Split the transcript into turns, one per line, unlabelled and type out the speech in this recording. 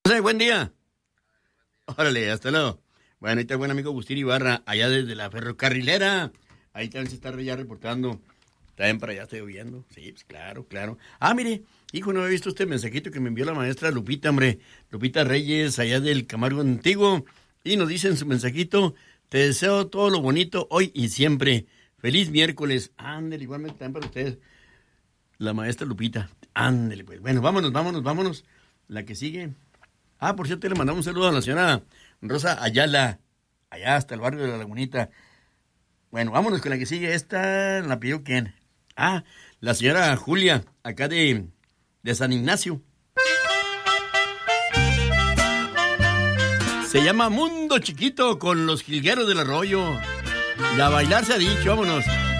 Buen día. Órale, hasta luego. Bueno, ahí está el buen amigo Agustín Ibarra, allá desde la ferrocarrilera. Ahí también se está ya reportando. También para allá estoy oyendo. Sí, pues claro. Ah, mire, hijo, no había visto este mensajito que me envió la maestra Lupita, hombre. Lupita Reyes, allá del Camargo Antiguo. Y nos dice en su mensajito, te deseo todo lo bonito hoy y siempre. Feliz miércoles. Ándale, igualmente también para ustedes. La maestra Lupita. Ándale, pues. Bueno, vámonos. La que sigue. Ah, por cierto, le mandamos un saludo a la señora Rosa Ayala, allá hasta el barrio de La Lagunita. Bueno, vámonos con la que sigue. Esta la pidió quién. Ah, la señora Julia, acá de San Ignacio. Se llama Mundo Chiquito con los Jilgueros del Arroyo. Y a bailar se ha dicho, vámonos.